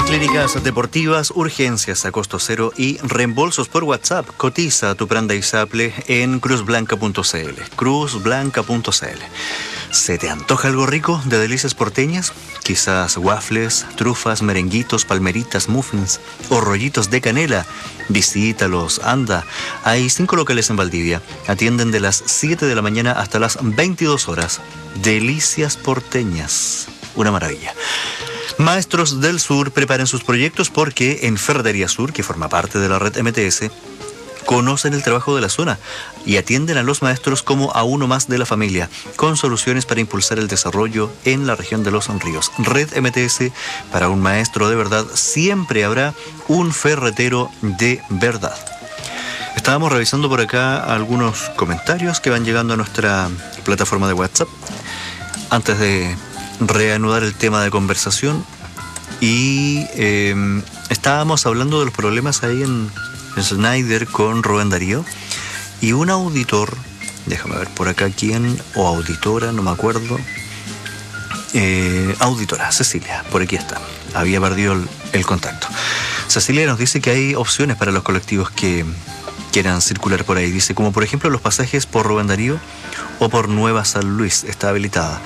Clínicas deportivas, urgencias a costo cero y reembolsos por WhatsApp. Cotiza tu plan de ISAPLE en cruzblanca.cl. Cruzblanca.cl. ¿Se te antoja algo rico de delicias porteñas? Quizás waffles, trufas, merenguitos, palmeritas, muffins o rollitos de canela. Visítalos, anda. Hay 5 locales en Valdivia. Atienden de las 7 de la mañana hasta las 22 horas. Delicias porteñas. Una maravilla. Maestros del Sur, preparen sus proyectos porque en Ferretería Sur, que forma parte de la red MTS, conocen el trabajo de la zona y atienden a los maestros como a uno más de la familia, con soluciones para impulsar el desarrollo en la región de Los Ríos. Red MTS, para un maestro de verdad, siempre habrá un ferretero de verdad. Estábamos revisando por acá algunos comentarios que van llegando a nuestra plataforma de WhatsApp antes de reanudar el tema de conversación y estábamos hablando de los problemas ahí en Schneider con Rubén Darío y un auditor, déjame ver por acá quién, o auditora, no me acuerdo, auditora, Cecilia, por aquí está, había perdido el contacto. Cecilia nos dice que hay opciones para los colectivos que quieran circular por ahí, dice, como por ejemplo los pasajes por Rubén Darío o por Nueva San Luis, está habilitada.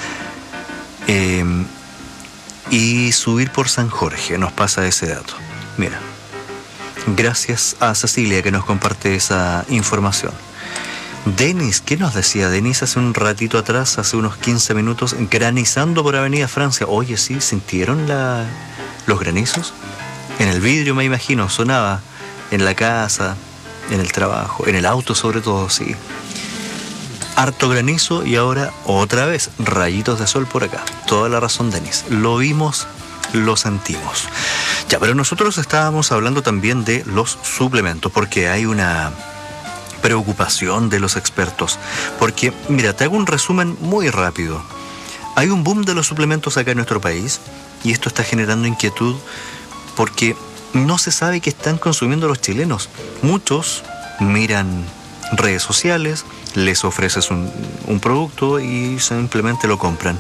Y subir por San Jorge, nos pasa ese dato. Mira, gracias a Cecilia que nos comparte esa información. Denis, ¿qué nos decía Denis hace un ratito atrás, hace unos 15 minutos, granizando por Avenida Francia? Oye, ¿sí sintieron los granizos? En el vidrio, me imagino, sonaba en la casa, en el trabajo, en el auto sobre todo, sí. Harto granizo y ahora otra vez rayitos de sol por acá. Toda la razón, Denis. Lo vimos, lo sentimos. Ya, pero nosotros estábamos hablando también de los suplementos, porque hay una preocupación de los expertos. Porque, mira, te hago un resumen muy rápido. Hay un boom de los suplementos acá en nuestro país y esto está generando inquietud porque no se sabe qué están consumiendo los chilenos. Muchos miran redes sociales, les ofreces un producto y simplemente lo compran.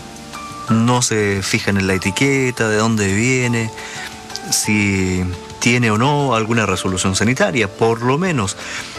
No se fijan en la etiqueta, de dónde viene, si tiene o no alguna resolución sanitaria, por lo menos.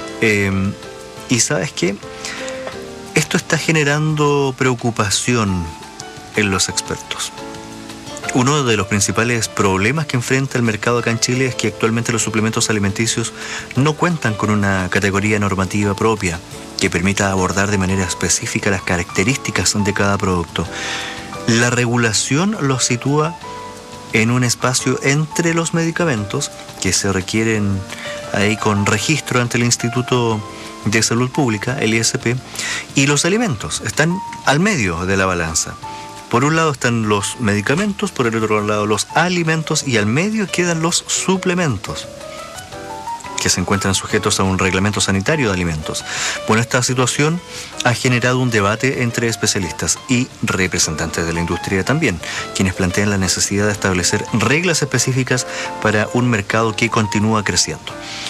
Y ¿sabes qué? Esto está generando preocupación en los expertos. Uno de los principales problemas que enfrenta el mercado acá en Chile es que actualmente los suplementos alimenticios no cuentan con una categoría normativa propia que permita abordar de manera específica las características de cada producto. La regulación los sitúa en un espacio entre los medicamentos que se requieren ahí con registro ante el Instituto de Salud Pública, el ISP, y los alimentos. Están al medio de la balanza. Por un lado están los medicamentos, por el otro lado los alimentos y al medio quedan los suplementos que se encuentran sujetos a un reglamento sanitario de alimentos. Bueno, esta situación ha generado un debate entre especialistas y representantes de la industria también, quienes plantean la necesidad de establecer reglas específicas para un mercado que continúa creciendo.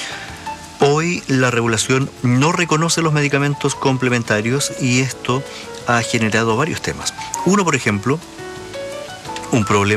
Hoy la regulación no reconoce los medicamentos complementarios y esto ha generado varios temas. Uno, por ejemplo, un problema